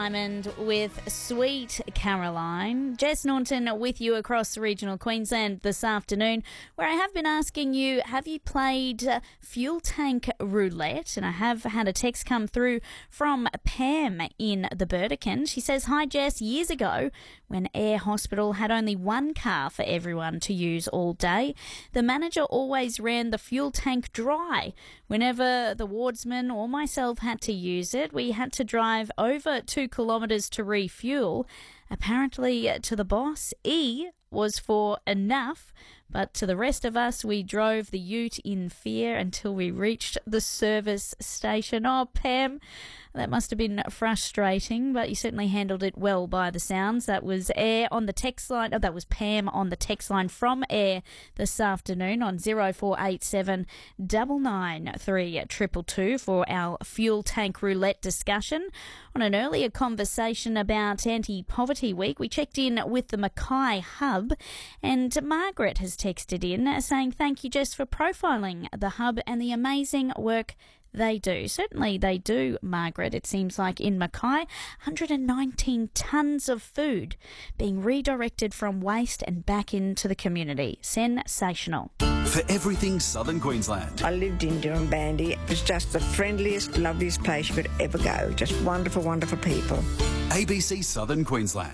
Diamond with Sweet Caroline. Jess Norton with you across regional Queensland this afternoon, where I have been asking you, have you played fuel tank roulette? And I have had a text come through from Pam in the Burdekin. She says, "Hi Jess, years ago when Air Hospital had only one car for everyone to use all day, the manager always ran the fuel tank dry. Whenever the wardsman or myself had to use it, we had to drive over 2 kilometres to refuel. Apparently to the boss, E was for enough, but to the rest of us, we drove the ute in fear until we reached the service station." Oh, Pam, that must have been frustrating, but you certainly handled it well by the sounds. That was Air on the text line. Oh, that was Pam on the text line from Air this afternoon on 0487 993 222 for our fuel tank roulette discussion. On an earlier conversation about Anti-Poverty Week, we checked in with the Mackay Hub, and Margaret has texted in saying, "Thank you, Jess, for profiling the Hub and the amazing work they do." Certainly they do, Margaret. It seems like in Mackay, 119 tonnes of food being redirected from waste and back into the community. Sensational. For everything Southern Queensland. I lived in Dirranbandi. It was just the friendliest, loveliest place you could ever go. Just wonderful, wonderful people. ABC Southern Queensland.